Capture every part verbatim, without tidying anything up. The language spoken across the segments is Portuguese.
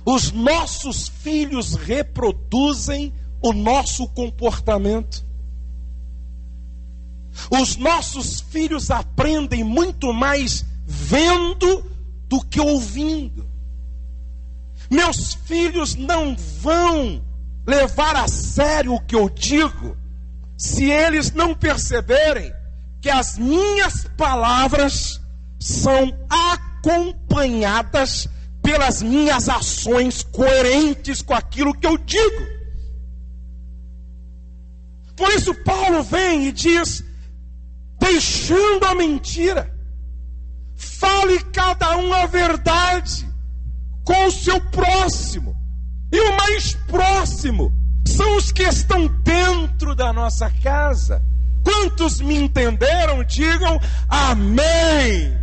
Os nossos filhos reproduzem o nosso comportamento. Os nossos filhos aprendem muito mais vendo do que ouvindo. Meus filhos não vão levar a sério o que eu digo se eles não perceberem que as minhas palavras são acompanhadas pelas minhas ações coerentes com aquilo que eu digo. Por isso Paulo vem e diz: deixando a mentira, fale cada um a verdade com o seu próximo. E o mais próximo são os que estão dentro da nossa casa. Quantos me entenderam, digam amém.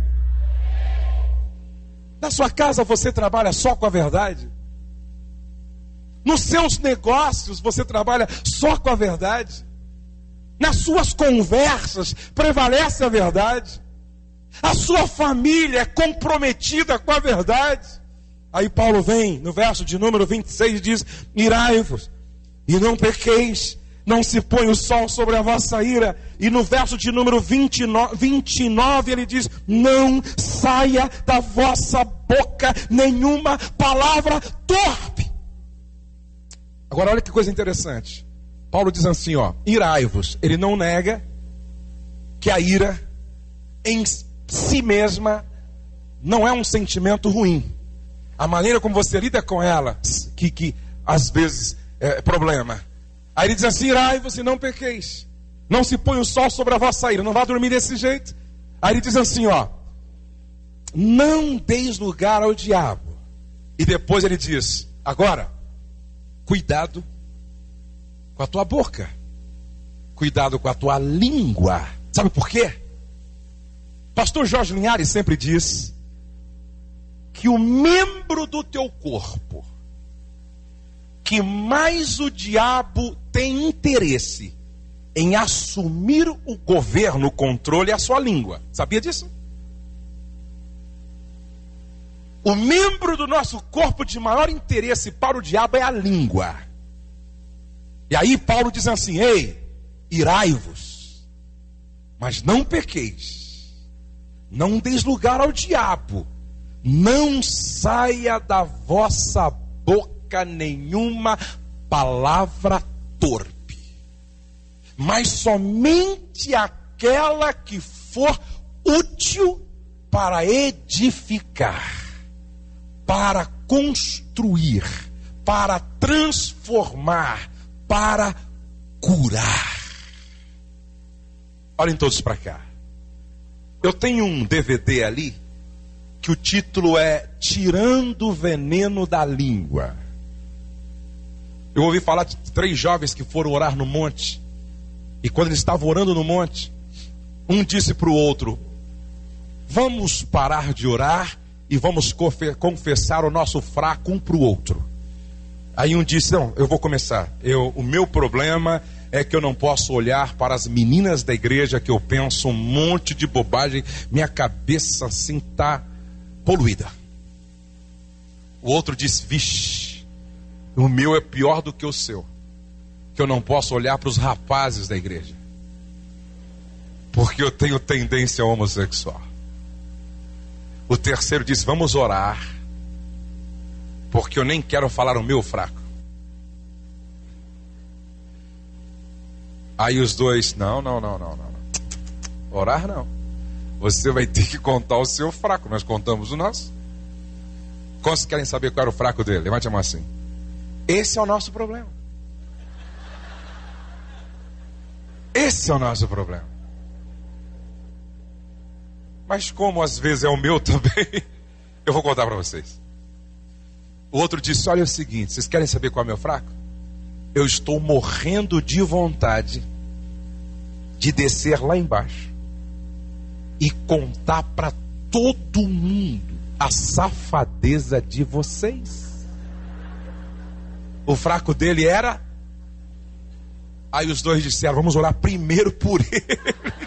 Na sua casa você trabalha só com a verdade? Nos seus negócios você trabalha só com a verdade? Nas suas conversas prevalece a verdade? A sua família é comprometida com a verdade? Aí Paulo vem no verso de número vinte e seis e diz: irai-vos e não pequeis, não se põe o sol sobre a vossa ira. E no verso de número vinte e nove, vinte e nove ele diz: não saia da vossa boca nenhuma palavra torpe. Agora olha que coisa interessante. Paulo diz assim, ó, irai-vos. Ele não nega que a ira em si mesma não é um sentimento ruim. A maneira como você lida com ela, que, que às vezes é problema. Aí ele diz assim: irai-vos e não pequeis. Não se põe o sol sobre a vossa ira. Não vá dormir desse jeito. Aí ele diz assim, ó, não deis lugar ao diabo. E depois ele diz: agora, cuidado com a tua boca. Cuidado com a tua língua. Sabe por quê? Pastor Jorge Linhares sempre diz que o membro do teu corpo que mais o diabo tem interesse em assumir o governo, o controle, é a sua língua. Sabia disso? O membro do nosso corpo de maior interesse para o diabo é a língua. E aí Paulo diz assim: ei, irai-vos, mas não pequeis, não deis lugar ao diabo, não saia da vossa boca nenhuma palavra torpe, mas somente aquela que for útil para edificar, para construir, para transformar, para curar. Olhem todos para cá. Eu tenho um D V D ali que o título é Tirando o Veneno da Língua. Eu ouvi falar de três jovens que foram orar no monte. E quando eles estavam orando no monte, um disse para o outro: vamos parar de orar e vamos confessar o nosso fraco um para o outro. Aí um disse: não, eu vou começar. Eu, o meu problema é que eu não posso olhar para as meninas da igreja, que eu penso um monte de bobagem. Minha cabeça assim está poluída. O outro disse: vixe, o meu é pior do que o seu, que eu não posso olhar para os rapazes da igreja, porque eu tenho tendência homossexual. O terceiro disse: vamos orar, porque eu nem quero falar o meu fraco. Aí os dois: não, não, não, não, não, orar não. Você vai ter que contar o seu fraco, nós contamos o nosso. Quantos querem saber qual era o fraco dele? Levante a mão assim. Esse é o nosso problema. Esse é o nosso problema. Mas como às vezes é o meu também, eu vou contar para vocês. O outro disse: olha, é o seguinte, vocês querem saber qual é o meu fraco? Eu estou morrendo de vontade de descer lá embaixo e contar para todo mundo a safadeza de vocês. O fraco dele era... Aí os dois disseram: vamos orar primeiro por ele.